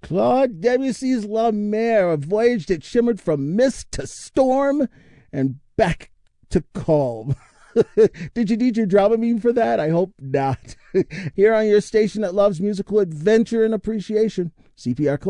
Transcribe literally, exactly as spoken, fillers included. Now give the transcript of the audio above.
Claude Debussy's La Mer, a voyage that shimmered from mist to storm and back to calm. Did you need your Dramamine for that? I hope not. Here on your station that loves musical adventure and appreciation, C P R Club.